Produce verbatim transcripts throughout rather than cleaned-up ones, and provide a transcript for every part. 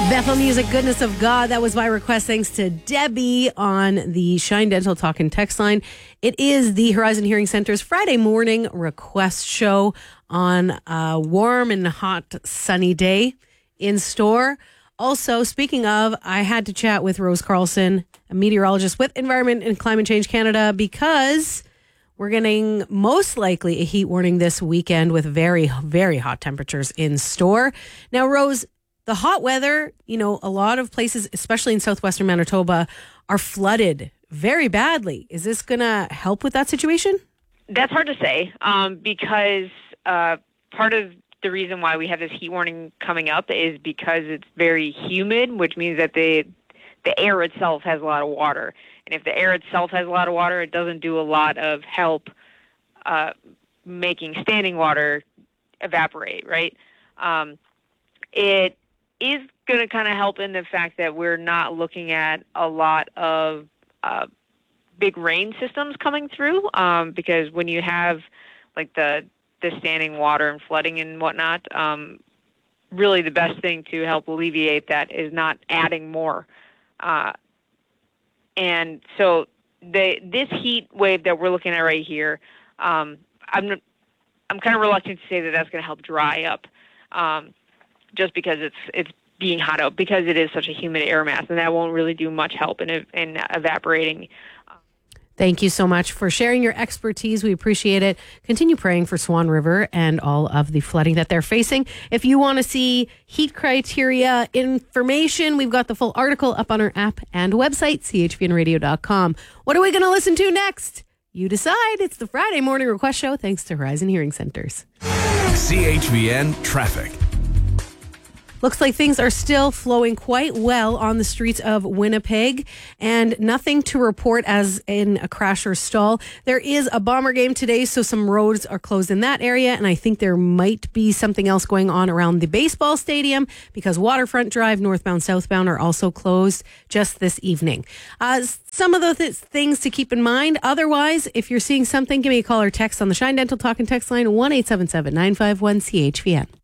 Bethel Music, Goodness of God. That was by request. Thanks to Debbie on the Shine Dental Talk and Text line. It is the Horizon Hearing Center's Friday morning request show on a warm and hot sunny day in store. Also, speaking of, I had to chat with Rose Carlson, a meteorologist with Environment and Climate Change Canada, because we're getting most likely a heat warning this weekend with very, very hot temperatures in store. Now, Rose, the hot weather, you know, a lot of places, especially in southwestern Manitoba, are flooded very badly. Is this going to help with that situation? That's hard to say um, because uh, part of the reason why we have this heat warning coming up is because it's very humid, which means that the the air itself has a lot of water. And if the air itself has a lot of water, it doesn't do a lot of help uh, making standing water evaporate, right? Um, it is going to kind of help in the fact that we're not looking at a lot of uh, big rain systems coming through, um, because when you have like the the standing water and flooding and whatnot, um, really the best thing to help alleviate that is not adding more. Uh, and so the this heat wave that we're looking at right here, um, I'm I'm kind of reluctant to say that that's going to help dry up. Um, just because it's it's being hot out, because it is such a humid air mass, and that won't really do much help in in evaporating. Thank you so much for sharing your expertise. We appreciate it. Continue praying for Swan River and all of the flooding that they're facing. If you want to see heat criteria information, we've got the full article up on our app and website, c h v n radio dot com. What are we going to listen to next? You decide. It's the Friday morning request show, thanks to Horizon Hearing Centers. C H V N Traffic. Looks like things are still flowing quite well on the streets of Winnipeg, and nothing to report as in a crash or stall. There is a Bomber game today, so some roads are closed in that area, and I think there might be something else going on around the baseball stadium because Waterfront Drive, northbound, southbound are also closed just this evening. Uh, some of the th- things to keep in mind. Otherwise, if you're seeing something, give me a call or text on the Shine Dental Talk and Text line, one eight seven seven, nine five one, C H V N.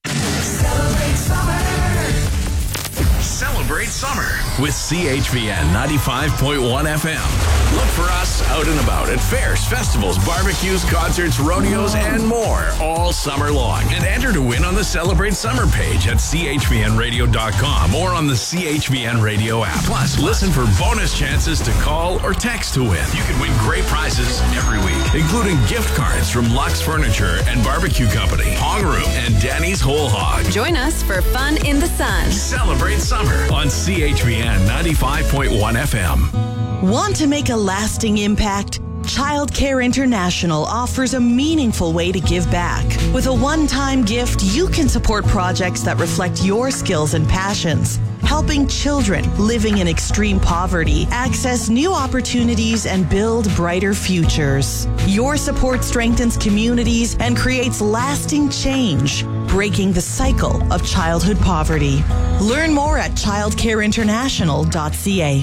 Celebrate summer with C H V N ninety-five point one F M. Look for us out and about at fairs, festivals, barbecues, concerts, rodeos, and more all summer long. And enter to win on the Celebrate Summer page at c h v n radio dot com or on the C H V N Radio app. Plus, listen for bonus chances to call or text to win. You can win great prizes every week, including gift cards from Lux Furniture and Barbecue Company, Hong Room, and Danny's Whole Hog. Join us for fun in the sun. Celebrate summer on C H V N ninety-five point one F M. Want to make a lasting impact? Childcare International offers a meaningful way to give back. With a one-time gift, you can support projects that reflect your skills and passions, helping children living in extreme poverty access new opportunities and build brighter futures. Your support strengthens communities and creates lasting change, breaking the cycle of childhood poverty. Learn more at childcare international dot c a.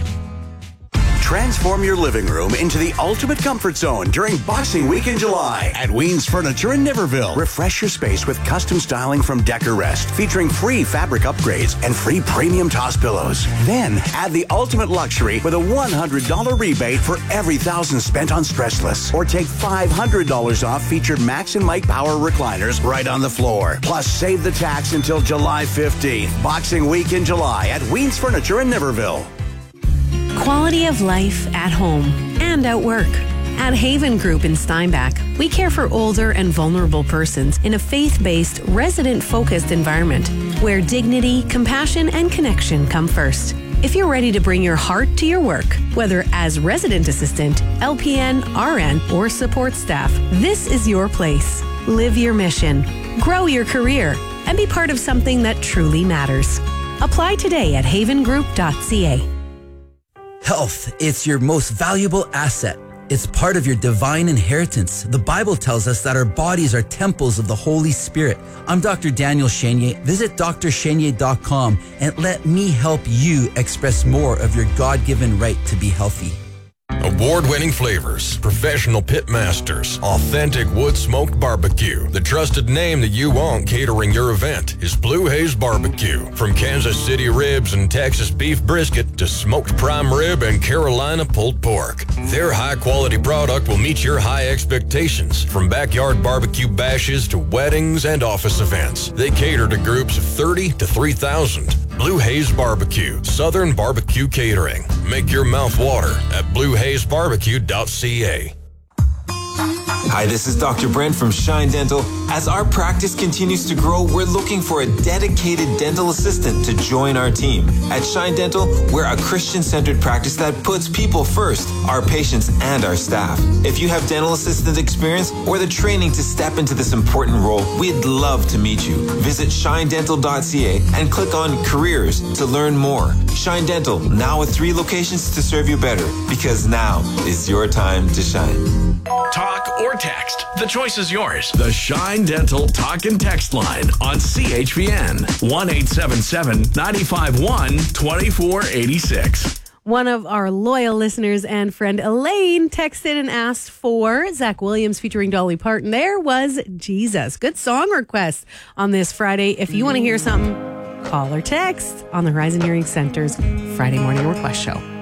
Transform your living room into the ultimate comfort zone during Boxing Week in July at Ween's Furniture in Niverville. Refresh your space with custom styling from Decor-Rest, featuring free fabric upgrades and free premium toss pillows. Then add the ultimate luxury with a one hundred dollars rebate for every thousand spent on Stressless, or take five hundred dollars off featured Max and Mike Power recliners right on the floor. Plus, save the tax until July fifteenth. Boxing Week in July at Ween's Furniture in Niverville. Quality of life at home and at work. At Haven Group in Steinbach, we care for older and vulnerable persons in a faith-based, resident-focused environment where dignity, compassion, and connection come first. If you're ready to bring your heart to your work, whether as resident assistant, L P N, R N, or support staff, this is your place. Live your mission, grow your career, and be part of something that truly matters. Apply today at haven group dot c a. Health, it's your most valuable asset. It's part of your divine inheritance. The Bible tells us that our bodies are temples of the Holy Spirit. I'm Doctor Daniel Chenier. Visit d r chenier dot com and let me help you express more of your God-given right to be healthy. Award-winning flavors, professional pit masters, authentic wood-smoked barbecue. The trusted name that you want catering your event is Blue Haze Barbecue. From Kansas City ribs and Texas beef brisket to smoked prime rib and Carolina pulled pork, their high-quality product will meet your high expectations. From backyard barbecue bashes to weddings and office events, they cater to groups of thirty to three thousand. Blue Haze Barbecue, Southern Barbecue Catering. Make your mouth water at blue haze barbecue dot c a. Hi, this is Doctor Brent from Shine Dental. As our practice continues to grow, we're looking for a dedicated dental assistant to join our team. At Shine Dental, we're a Christian-centered practice that puts people first, our patients and our staff. If you have dental assistant experience or the training to step into this important role, we'd love to meet you. Visit shine dental dot c a and click on Careers to learn more. Shine Dental, now with three locations to serve you better, because now is your time to shine. Talk or text. The choice is yours. The Shine Dental Talk and Text line on C H V N. one eight seven seven, nine five one, two four eight six. One of our loyal listeners and friend Elaine texted and asked for Zach Williams featuring Dolly Parton. There was Jesus. Good song request on this Friday. If you want to hear something, call or text on the Horizon Hearing Center's Friday Morning Request Show.